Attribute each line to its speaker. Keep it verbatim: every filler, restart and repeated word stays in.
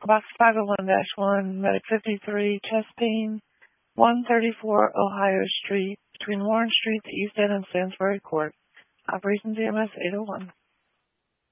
Speaker 1: Box five oh one dash one, Medic fifty-three, chest pain, one thirty-four Ohio Street, between Warren Street, the East End, and Stansbury Court. Operations E M S eight oh one.